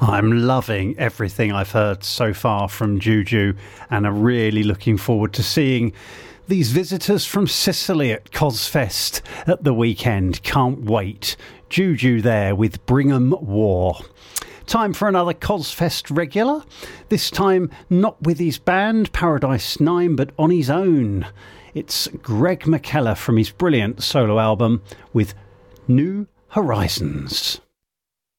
I'm loving everything I've heard so far from Juju, and I'm really looking forward to seeing these visitors from Sicily at Cosfest at the weekend. Can't wait. Juju there with Brigham War. Time for another Cosfest regular. This time not with his band Paradise 9, but on his own. It's Greg McKellar from his brilliant solo album with New Horizons.